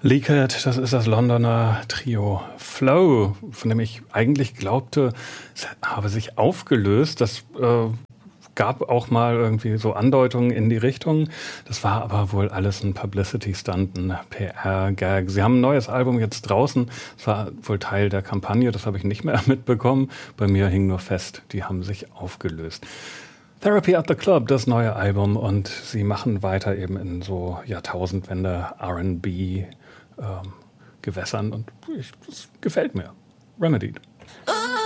Leaked, das ist das Londoner Trio Flow, von dem ich eigentlich glaubte, es habe sich aufgelöst. Das gab auch mal irgendwie so Andeutungen in die Richtung. Das war aber wohl alles ein Publicity-Stunt, ein PR-Gag. Sie haben ein neues Album jetzt draußen. Das war wohl Teil der Kampagne, das habe ich nicht mehr mitbekommen. Bei mir hing nur fest, die haben sich aufgelöst. Therapy at the Club, das neue Album, und sie machen weiter eben in so Jahrtausendwende R&B Gewässern und das gefällt mir. Remedied.